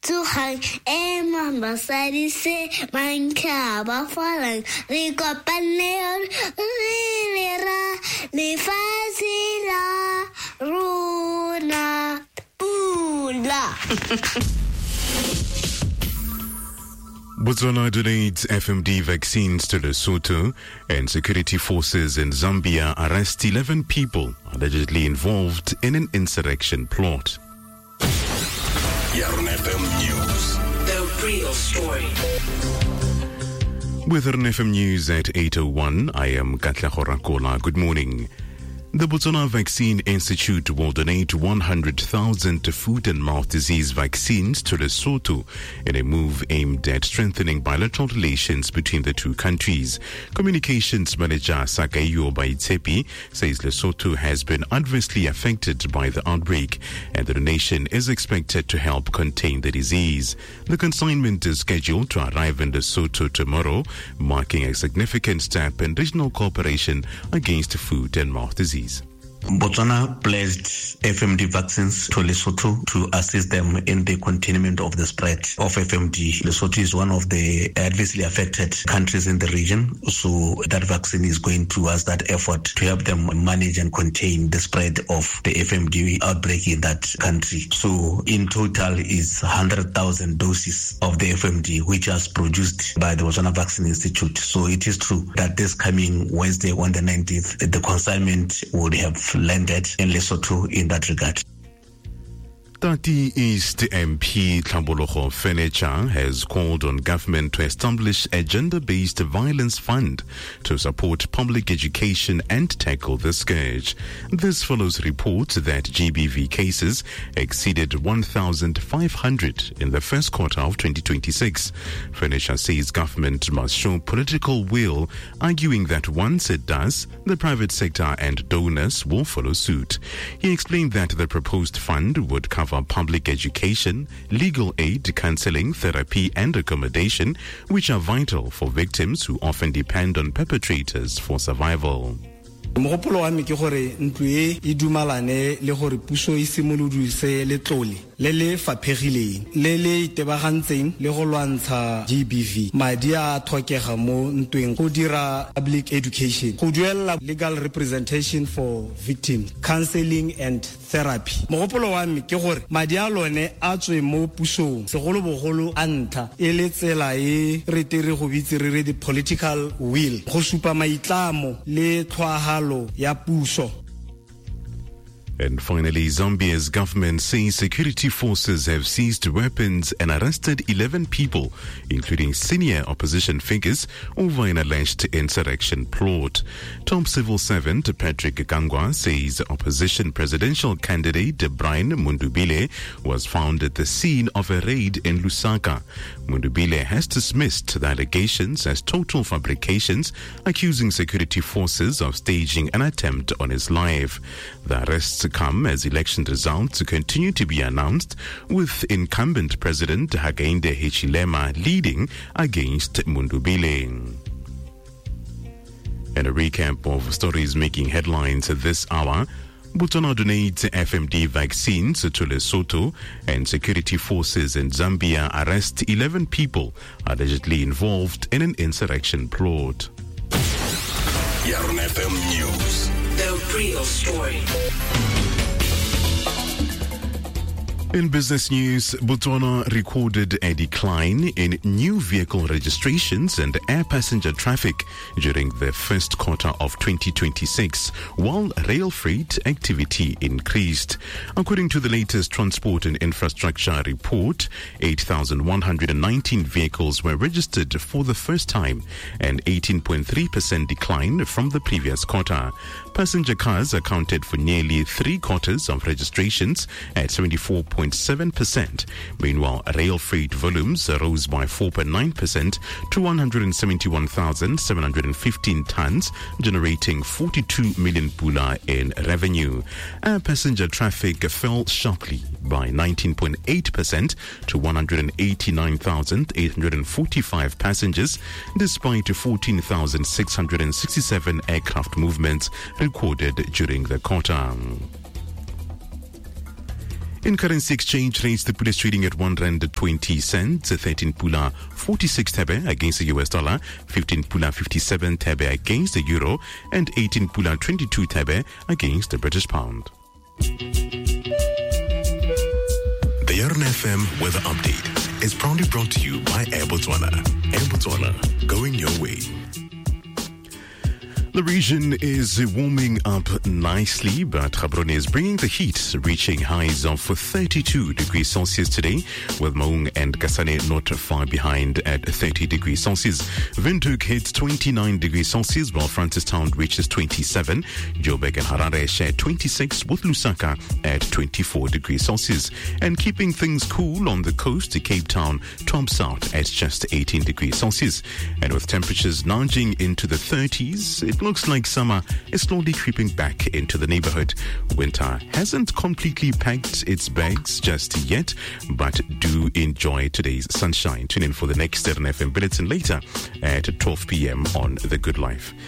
tsogang e mambasadi se mantlha ba falang re kopane re ra lefatshe la rona pula. Botswana donates FMD vaccines to Lesotho, and security forces in Zambia arrest 11 people allegedly involved in an insurrection plot. Yarn FM News. The real story. With Yarn FM News at 8:01, I am Katla Horakola. Good morning. The Botswana Vaccine Institute will donate 100,000 foot and mouth disease vaccines to Lesotho in a move aimed at strengthening bilateral relations between the two countries. Communications Manager Sakayo Baitsepi says Lesotho has been adversely affected by the outbreak, and the donation is expected to help contain the disease. The consignment is scheduled to arrive in Lesotho tomorrow, marking a significant step in regional cooperation against foot and mouth disease. Botswana pledged FMD vaccines to Lesotho to assist them in the containment of the spread of FMD. Lesotho is one of the adversely affected countries in the region, so that vaccine is going towards that effort to help them manage and contain the spread of the FMD outbreak in that country. So in total is 100,000 doses of the FMD, which was produced by the Botswana Vaccine Institute. So it is true that this coming Wednesday on the 19th, the consignment would have landed in Lesotho in that regard. Tati East MP Tlambologo Furniture has called on government to establish a gender-based violence fund to support public education and tackle the scourge. This follows reports that GBV cases exceeded 1,500 in the first quarter of 2026. Furniture says government must show political will, arguing that once it does, the private sector and donors will follow suit. He explained that the proposed fund would cover public education, legal aid, counseling, therapy, and accommodation, which are vital for victims who often depend on perpetrators for survival. Mogopolo wa me ke gore ntlo e dumalane le gore puso e simolodise letlole le le faphegileng le le itebagantseng le go lwantsha GBV. Madi a tlhokega mo ntweng go dira public education, go duela legal representation for victims, counseling and therapy. Mogopolo wa me ke gore madi a lone a tswe mo pusong segolo bogolo a ntlha e le tsela e re tere go bitse re the political will go supa maitlamo le tlhwagalo ya puso. And finally, Zambia's government says security forces have seized weapons and arrested 11 people, including senior opposition figures, over an alleged insurrection plot. Top civil servant Patrick Gangwa says opposition presidential candidate Brian Mundubile was found at the scene of a raid in Lusaka. Mundubile has dismissed the allegations as total fabrications, accusing security forces of staging an attempt on his life. The arrests come as election results continue to be announced, with incumbent President Hakainde Hichilema leading against Mundubile. And a recap of stories making headlines this hour. Botswana donates FMD vaccines to Lesotho, and security forces in Zambia arrest 11 people allegedly involved in an insurrection plot. Yarn FM News. The real story. In business news, Botswana recorded a decline in new vehicle registrations and air passenger traffic during the first quarter of 2026, while rail freight activity increased. According to the latest Transport and Infrastructure report, 8,119 vehicles were registered for the first time, an 18.3% decline from the previous quarter. Passenger cars accounted for nearly 3/4 of registrations at 74.7%. Meanwhile, rail freight volumes rose by 4.9% to 171,715 tons, generating 42 million pula in revenue. Passenger traffic fell sharply by 19.8% to 189,845 passengers, despite 14,667 aircraft movements recorded during the quarter. In currency exchange rates, the pula is trading at R1.20, 13 pula 46 tabe against the US dollar, 15 pula 57 tabe against the euro, and 18 pula 22 tabe against the British pound. The Yarn FM weather update is proudly brought to you by Air Botswana. Air Botswana, going your way. The region is warming up nicely, but Gaborone is bringing the heat, reaching highs of 32 degrees Celsius today, with Maung and Kasane not far behind at 30 degrees Celsius. Windhoek hits 29 degrees Celsius, while Francistown reaches 27. Joburg and Harare share 26, with Lusaka at 24 degrees Celsius. And keeping things cool on the coast, Cape Town tops out at just 18 degrees Celsius. And with temperatures nudging into the 30s, it looks like summer is slowly creeping back into the neighborhood. Winter hasn't completely packed its bags just yet, but do enjoy today's sunshine. Tune in for the next Yarn FM bulletin later at 12 p.m. on The Good Life.